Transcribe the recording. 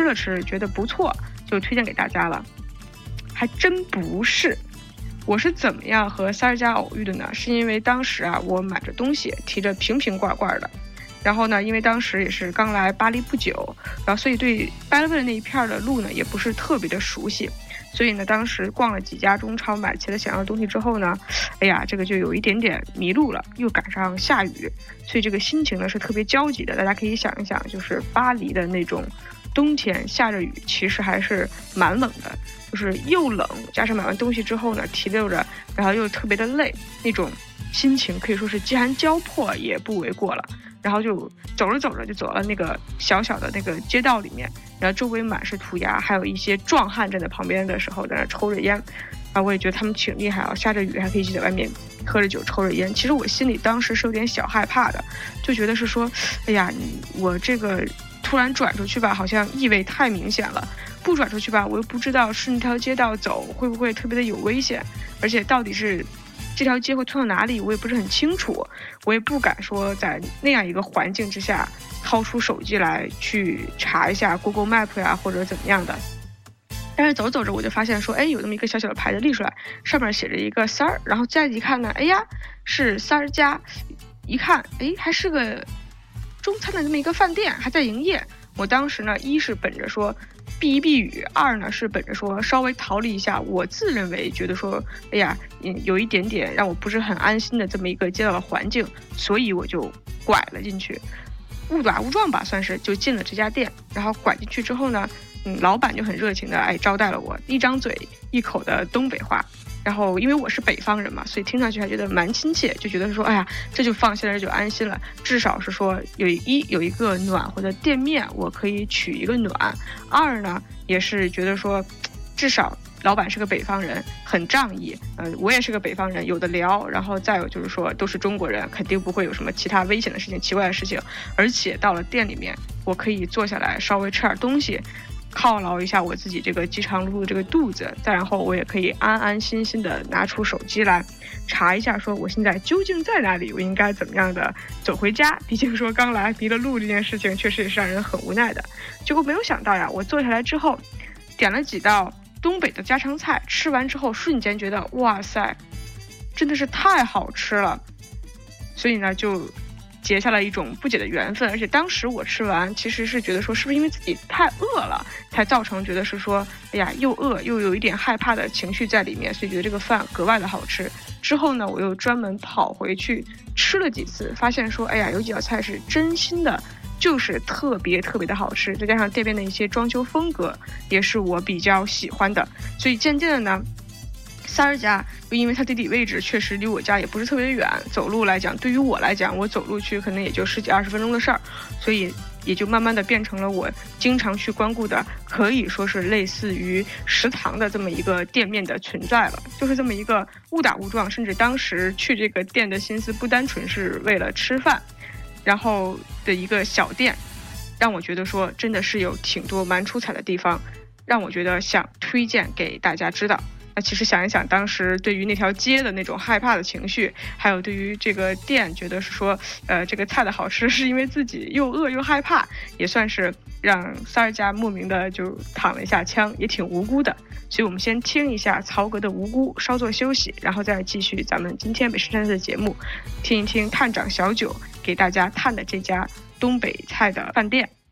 了吃，觉得不错，就推荐给大家了。还真不是，我是怎么样和三儿家偶遇的呢？是因为当时啊，我买着东西，提着瓶瓶罐罐的，然后呢，因为当时也是刚来巴黎不久，然后所以对巴黎的那一片的路呢，也不是特别的熟悉。所以呢，当时逛了几家中超，买齐了想要的东西之后呢，哎呀，这个就有一点点迷路了，又赶上下雨，所以这个心情呢是特别焦急的。大家可以想一想，就是巴黎的那种冬天下着雨，其实还是蛮冷的，就是又冷，加上买完东西之后呢，提溜着，然后又特别的累，那种心情可以说是饥寒交迫也不为过了。然后就走着走着就走到那个小小的那个街道里面，然后周围满是涂鸦，还有一些壮汉站在旁边的时候在那抽着烟，啊，我也觉得他们挺厉害啊，下着雨还可以去在外面喝着酒抽着烟。其实我心里当时是有点小害怕的，就觉得是说，哎呀，我这个突然转出去吧，好像意味太明显了，不转出去吧，我又不知道是那条街道走会不会特别的有危险，而且到底是这条街会通到哪里我也不是很清楚，我也不敢说在那样一个环境之下掏出手机来去查一下 Google Map 呀，或者怎么样的。但是走着走着我就发现说，哎，有这么一个小小的牌子立出来，上面写着一个三儿，然后再一看呢，哎呀，是三儿家，一看，哎，还是个中餐的这么一个饭店，还在营业。我当时呢，一是本着说避一避雨，二呢是本着说稍微逃离一下我自认为觉得说，哎呀，有一点点让我不是很安心的这么一个街道的环境，所以我就拐了进去，误打误撞吧，算是就进了这家店。然后拐进去之后呢，老板就很热情的招待了我，一张嘴一口的东北话。然后因为我是北方人嘛，所以听上去还觉得蛮亲切，就觉得说，哎呀，这就放心了，这就安心了，至少是说有一个暖和的店面，我可以取一个暖。二呢，也是觉得说，至少老板是个北方人，很仗义，我也是个北方人，有的聊。然后再有就是说，都是中国人，肯定不会有什么其他危险的事情、奇怪的事情。而且到了店里面，我可以坐下来稍微吃点东西，犒劳一下我自己这个饥肠辘辘的这个肚子，再然后我也可以安安心心的拿出手机来查一下，说我现在究竟在哪里，我应该怎么样的走回家。毕竟说刚来迷了路这件事情，确实也是让人很无奈的。结果没有想到呀，我坐下来之后，点了几道东北的家常菜，吃完之后瞬间觉得，哇塞，真的是太好吃了。所以呢，就结下了一种不解的缘分。而且当时我吃完其实是觉得说，是不是因为自己太饿了才造成觉得是说，哎呀，又饿又有一点害怕的情绪在里面，所以觉得这个饭格外的好吃。之后呢，我又专门跑回去吃了几次，发现说，哎呀，有几道菜是真心的就是特别特别的好吃，再加上店边的一些装修风格也是我比较喜欢的，所以渐渐的呢，三儿家又因为它地理位置确实离我家也不是特别远，走路来讲，对于我来讲，我走路去可能也就10几20分钟的事儿，所以也就慢慢的变成了我经常去光顾的，可以说是类似于食堂的这么一个店面的存在了。就是这么一个误打误撞，甚至当时去这个店的心思不单纯是为了吃饭，然后的一个小店，让我觉得说真的是有挺多蛮出彩的地方，让我觉得想推荐给大家知道。那其实想一想，当时对于那条街的那种害怕的情绪，还有对于这个店觉得是说，这个菜的好吃是因为自己又饿又害怕，也算是让三儿家莫名的就躺了一下枪，也挺无辜的。所以我们先听一下曹格的《无辜》，稍作休息，然后再继续咱们今天美食探测的节目，听一听探长小九给大家探的这家东北菜的饭店。